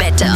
better.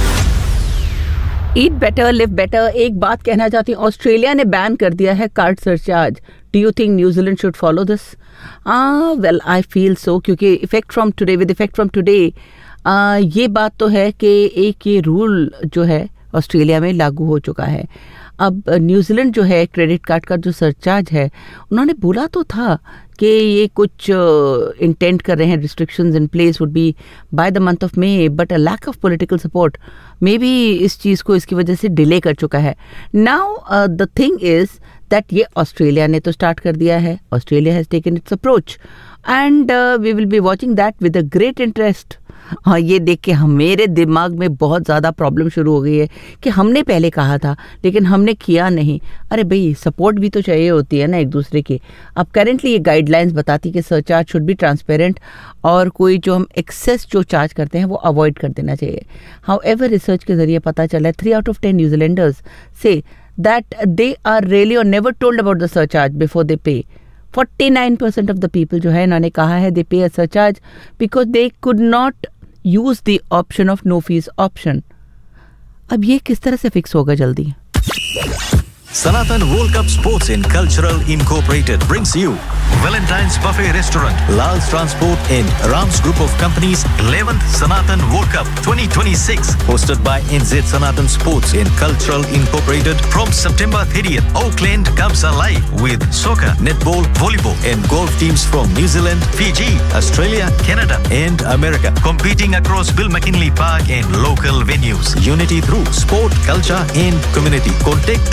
Eat better, live better. एक बात कहना चाहती हूँ, ऑस्ट्रेलिया ने बैन कर दिया है card surcharge. Do you think New Zealand should follow this? Well, I feel so, क्योंकि with effect from today, ये बात तो है कि एक ये रूल जो है ऑस्ट्रेलिया में लागू हो चुका है. अब न्यूजीलैंड जो है क्रेडिट कार्ड का जो सरचार्ज है, उन्होंने बोला तो था कि ये कुछ इंटेंट कर रहे हैं, restrictions in place would be by the month of May, but a lack of political support may be इस चीज़ को इसकी वजह से डिले कर चुका है. Now the thing is that ये ऑस्ट्रेलिया ने तो स्टार्ट कर दिया है. Australia has taken it's approach and we will be watching that with a great interest. हाँ, ये देख के मेरे दिमाग में बहुत ज़्यादा प्रॉब्लम शुरू हो गई है कि हमने पहले कहा था लेकिन हमने किया नहीं. अरे भाई, सपोर्ट भी तो चाहिए होती है ना एक दूसरे की. अब करेंटली ये गाइडलाइंस बताती कि सरचार्ज शुड बी ट्रांसपेरेंट और कोई जो हम एक्सेस जो चार्ज करते हैं वो अवॉइड कर देना चाहिए. हाउएवर रिसर्च के जरिए पता चला है 3 out of 10 न्यूजीलैंडर्स से that they are really or never told about the surcharge before they pay. 49% of the people जो है इन्होंने कहा है they pay a surcharge because they could not use the option of no fees option. अब ये किस तरह से फिक्स होगा जल्दी? Sanatan World Cup Sports and Cultural Incorporated brings you Valentine's Buffet Restaurant, Lal's Transport and Ram's Group of Companies 11th Sanatan World Cup 2026, hosted by NZ Sanatan Sports and Cultural Incorporated from September 30th. Auckland comes alive with soccer, netball, volleyball and golf teams from New Zealand, Fiji, Australia, Canada and America, competing across Bill McKinley Park and local venues. Unity through sport, culture and community. Contact